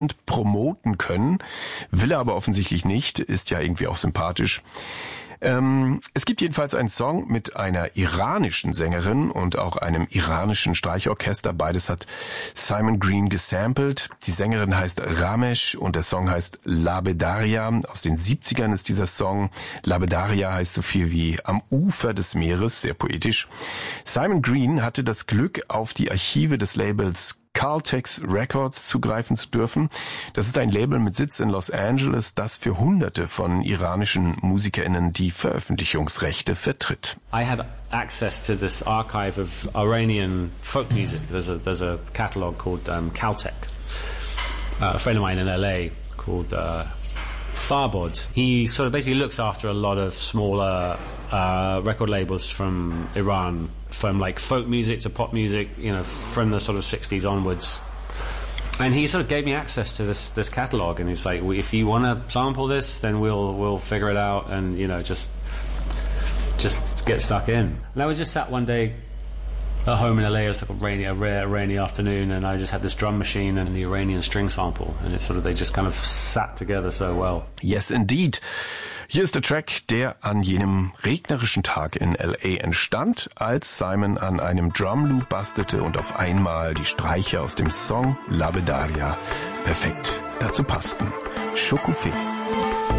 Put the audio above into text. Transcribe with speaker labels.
Speaker 1: promoten können, will er aber offensichtlich nicht, ist ja irgendwie auch sympathisch. Es gibt jedenfalls einen Song mit einer iranischen Sängerin und auch einem iranischen Streichorchester. Beides hat Simon Green gesampelt. Die Sängerin heißt Ramesh und der Song heißt Labedaria. Aus den 70ern ist dieser Song. Labedaria heißt so viel wie am Ufer des Meeres, sehr poetisch. Simon Green hatte das Glück, auf die Archive des Labels Caltex Records zugreifen zu dürfen. Das ist ein Label mit Sitz in Los Angeles, das für Hunderte von iranischen MusikerInnen die Veröffentlichungsrechte vertritt.
Speaker 2: I had access to this archive of Iranian folk music. There's a catalog called Caltech. A friend of mine in LA called Farbod. He sort of basically looks after a lot of smaller record labels from Iran, from like folk music to pop music, you know, from the sort of 60s onwards. And he sort of gave me access to this catalog, and he's like, well, if you want to sample this, then we'll figure it out, and you know, just get stuck in. And I was just sat one day at home in LA. It was like a rare rainy afternoon, and I just had this drum machine and the Iranian string sample, and it sort of, they just kind of sat together so well.
Speaker 1: Yes, indeed. Hier ist der Track, der an jenem regnerischen Tag in L.A. entstand, als Simon an einem Drumloop bastelte und auf einmal die Streicher aus dem Song Labedaria perfekt dazu passten. Shokufeh.